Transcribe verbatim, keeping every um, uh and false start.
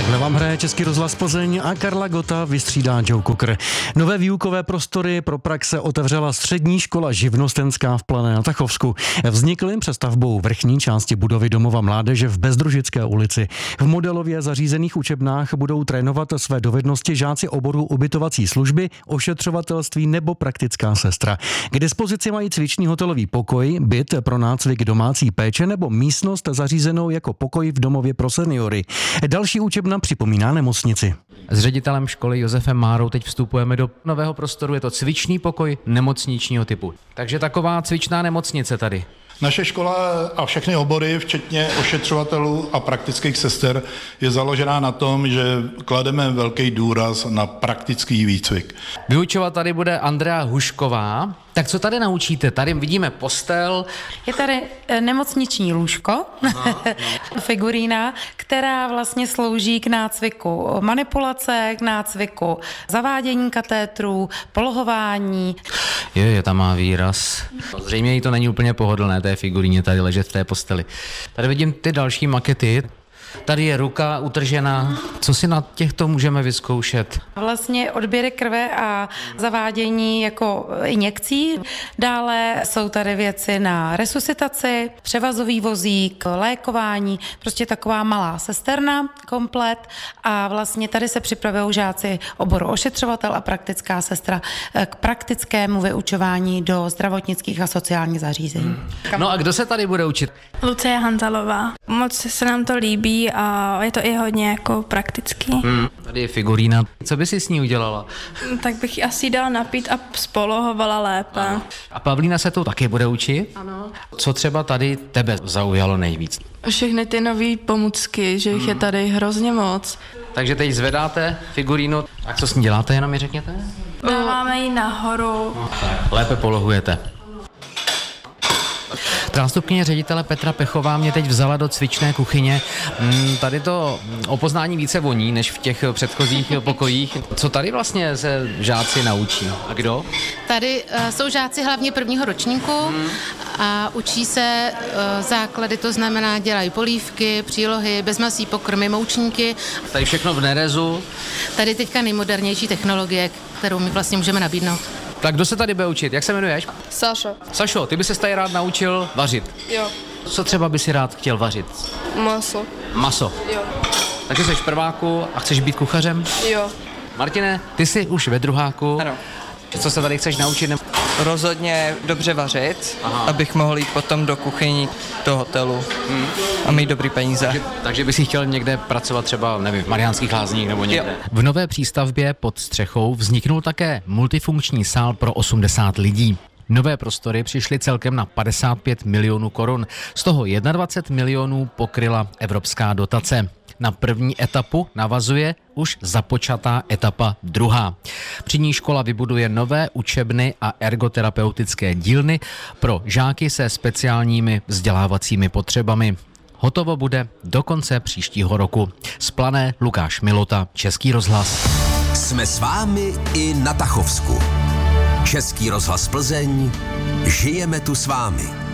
Takhle vám hraje Český rozhlas Plzeň a Karla Gota vystřídá Joe Cocker. Nové výukové prostory pro praxe otevřela střední škola živnostenská v Plané na Tachovsku. Vznikly přestavbou vrchní části budovy domova mládeže v Bezdružické ulici. V modelově zařízených učebnách budou trénovat své dovednosti žáci oboru ubytovací služby, ošetřovatelství nebo praktická sestra. K dispozici mají cvičný hotelový pokoj, byt pro nácvik domácí péče nebo místnost zařízenou jako pokoj v domově pro seniory. Další učebna připomíná nemocnici. S ředitelem školy Josefem Márou teď vstupujeme do nového prostoru. Je to cvičný pokoj nemocničního typu. Takže taková cvičná nemocnice tady. Naše škola a všechny obory, včetně ošetřovatelů a praktických sester, je založená na tom, že klademe velký důraz na praktický výcvik. Vyučovat tady bude Andrea Hušková. Tak co tady naučíte? Tady vidíme postel. Je tady nemocniční lůžko, figurína, která vlastně slouží k nácviku manipulace, k nácviku zavádění katétrů, polohování. Je, je, tam má výraz. Zřejmě jí to není úplně pohodlné, té figuríně tady ležet v té posteli. Tady vidím ty další makety. Tady je ruka utržená. Co si na těchto můžeme vyzkoušet? Vlastně odběry krve a zavádění jako injekcí. Dále jsou tady věci na resuscitaci, převazový vozík, lékování, prostě taková malá sesterna komplet a vlastně tady se připravují žáci oboru ošetřovatel a praktická sestra k praktickému vyučování do zdravotnických a sociálních zařízení. No a kdo se tady bude učit? Lucie Hanzalová. Moc se nám to líbí a je to i hodně jako praktický. Hmm, tady je figurína. Co by si s ní udělala? Tak bych ji asi dala napít a spolohovala lépe. Ano. A Pavlína se to taky bude učit? Ano. Co třeba tady tebe zaujalo nejvíc? Všechny ty nové pomůcky, že jich hmm. je tady hrozně moc. Takže teď zvedáte figurínu. A co s ní děláte, jenom mi řekněte? Dáváme ji nahoru. No, lépe polohujete. Zástupkyně ředitele Petra Pechová mě teď vzala do cvičné kuchyně. Tady to o poznání více voní, než v těch předchozích pokojích. Co tady vlastně se žáci naučí? A kdo? Tady uh, jsou žáci hlavně prvního ročníku hmm. a učí se uh, základy, to znamená dělají polívky, přílohy, bezmasí pokrmy, moučníky. Tady všechno v nerezu. Tady teďka nejmodernější technologie, kterou my vlastně můžeme nabídnout. Tak kdo se tady bude učit? Jak se jmenuješ? Sašo. Sašo, ty by se tady rád naučil vařit. Jo. Co třeba by si rád chtěl vařit? Maso. Maso. Jo. Takže jsi v prváku a chceš být kuchařem? Jo. Martine, ty jsi už ve druháku. Ano. Co se tady chceš naučit? Rozhodně dobře vařit, Aha. abych mohl jít potom do kuchyní, do hotelu hmm. a mít dobrý peníze. Takže, takže bys si chtěl někde pracovat třeba, nevím, v Mariánských Lázních nebo někde. Jo. V nové přístavbě pod střechou vzniknul také multifunkční sál pro osmdesát lidí. Nové prostory přišly celkem na padesát pět milionů korun, z toho dvacet jedna milionů pokryla evropská dotace. Na první etapu navazuje už započatá etapa druhá. Při ní škola vybuduje nové učebny a ergoterapeutické dílny pro žáky se speciálními vzdělávacími potřebami. Hotovo bude do konce příštího roku. Z Plané Lukáš Milota, Český rozhlas. Jsme s vámi i na Tachovsku. Český rozhlas Plzeň. Žijeme tu s vámi.